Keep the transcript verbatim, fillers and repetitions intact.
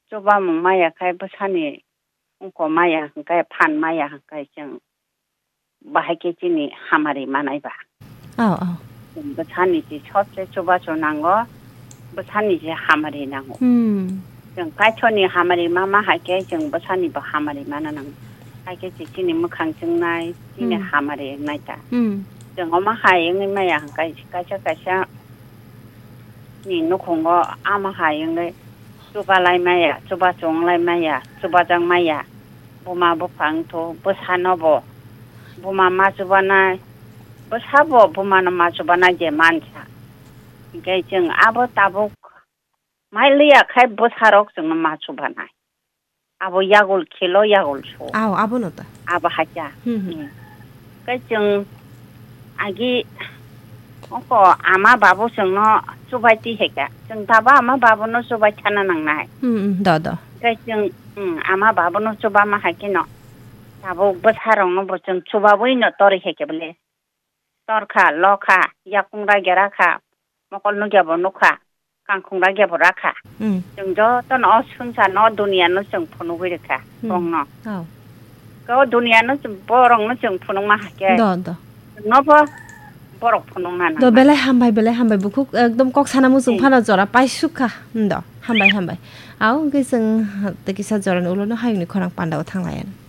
쪼바 몽마야 가이 부산이 웅고 마야 가이 판 마야 가이 정 바하게지니 하마리 많아이바. 어, 어. 부산이지 첫째 쪼바 조난 거 부산이지 하마리 나고. 음. 정 가천이 하마리 마마 하게 정 부산이 뭐 하마리 많아는 하게지 지니 뭐 강정나이 지니 음. 하마리 나이다. 음. 정 엄마 하영이 마야 가이 가자 가자 니 놓고 거 아마 하영이 쪼바 lai maya, 쪼바 종 lai maya, 쪼바 장 maya, 부마 부팡토 부산어보, 부마 마주바나, 부사보 부마는 마주바나 제 많자. 이게 정 아버 따복 마일리야 카이 부사록 정 마주바나. 아버 약을 킬로 약을 줘. 아우 아버노다. 아버 하자. 응. 그정 아기 어거 아마 바보 정너 쪼바티 해가. 정 다바 아마 바보는 쪼바 차나낭 나이. 음, 다다. 그정 응 아마 바보는 쪼바마 하기노. 다보 버사롱노 버정 쪼바보이노 또리 해게블레. 또르카 로카 야콩라 게라카 먹을노 게보노카 깡콩라 게보라카. 음. 정저 또 너 순사 너 두니아노 정 푸노 그리카. 롱노. 아우. 그 두니아노 좀 보롱노 정 푸노마 하게. 다다. 너버 বরক ফনংনা দ বেলাই হামবাই বেলাই হামবাই বুকু একদম কক সানা মুসুং ফানা জরা পাইসুখা দ হামবাই হামবাই আও গে जों তেকিসা জরান উলনো হাইনি খরাং পান্দাও थांलायानो